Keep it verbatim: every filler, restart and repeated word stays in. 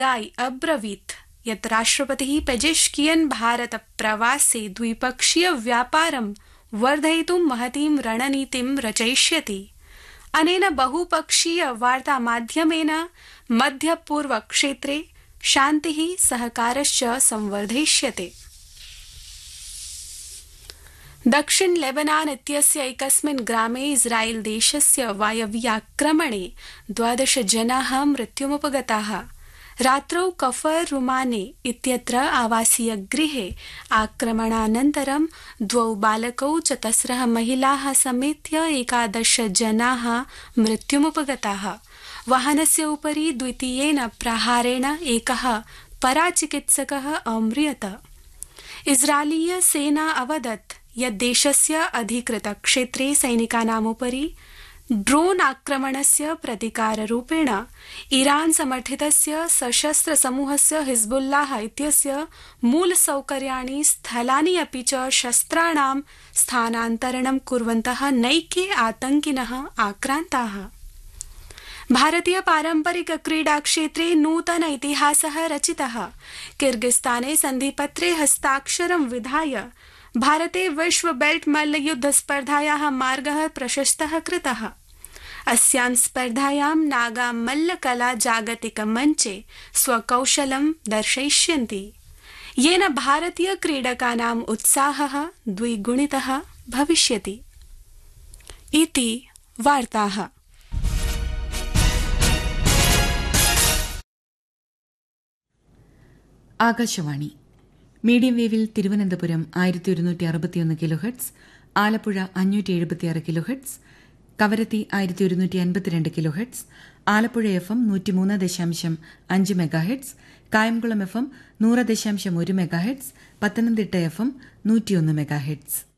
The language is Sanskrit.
गाय अब्रवीत् यत् राष्ट्रपतिः पेजेश्कियन् भारत प्रवासे द्विपक्षीय व्यापारं वर्धयितुं महतीं रणनीतिं रचयिष्यति। अनेन बहुपक्षीय वार्तामाध्यमेन मध्यपूर्व क्षेत्रे शान्तिः सहकारश्च संवर्धयिष्यते। दक्षिण लेबनान इत्यस्य एकस्मिन् ग्रामे इस्राएल देशस्य वायव्याक्रमणे द्वादश जनाः मृत्युमुपगताः। रात्रौ कफर रुमाने इत्यत्र आवासीय गृहे आक्रमणानन्तरं द्वौ बालकौ चतस्रः महिलाः समेत्य एकादश जनाः मृत्युमुपगताः। वाहनस्य उपरि द्वितीयेन प्रहारेण एकः पराचिकित्सकः अम्रियत। इस्राएलीय सेना अवदत् यत् देशस्य अधिकृत क्षेत्रे सैनिकानामुपरि ड्रोन आक्रमणस्य प्रतिकाररूपेण ईरान समर्थितस्य सशस्त्र समूहस्य हिजबुल्लाह इत्यस्य मूलसौकर्याणि स्थलानि अपि च शस्त्राणां स्थानान्तरणं कुर्वन्तः नैके आतङ्किनः आक्रान्ताः। भारतीय पारम्परिक क्रीडा क्षेत्रे नूतन इतिहासः रचितः। किर्गिस्ताने सन्धिपत्रे हस्ताक्षरं विधाय भारते विश्व बेल्ट मल्लयुद्ध स्पर्धायाः मार्गः प्रशस्तः कृतः। अस्यां स्पर्धायां नागा मल्लकला जागतिक मञ्चे स्वकौशलं दर्शयिष्यन्ति, येन भारतीय क्रीडकानाम् उत्साहः द्विगुणितः भविष्यति। इति वार्ताः। ആകാശവാണി മീഡിയം വേവിൽ തിരുവനന്തപുരം ആയിരത്തി ഒരുന്നൂറ്റി അറുപത്തിയൊന്ന് കിലോ ഹെർട്സ്, ആലപ്പുഴ അഞ്ഞൂറ്റി എഴുപത്തിയാറ് കിലോ ഹെർട്സ്, കവരത്തി ആയിരത്തി ഒരുന്നൂറ്റി അൻപത്തിരണ്ട് kilo hertz, Alappuzha F M നൂറ്റിമൂന്ന് ദശാംശം അഞ്ച് mega hertz, Kayamkulam F M നൂറ് ദശാംശം ഒരു mega hertz, Pathanamthitta F M നൂറ്റിയൊന്ന് മെഗാ ഹെർട്സ്.